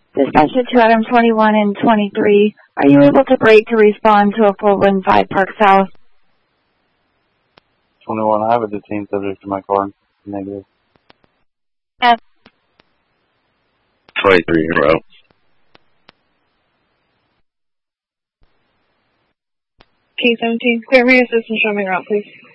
Dispatch to 2 Adam 21 and 23. Are you able to brake to respond to a 415 Park South? 21, I have a detained subject in my car. Negative. 23 in route. K-17, clear me assistance, show me route, please.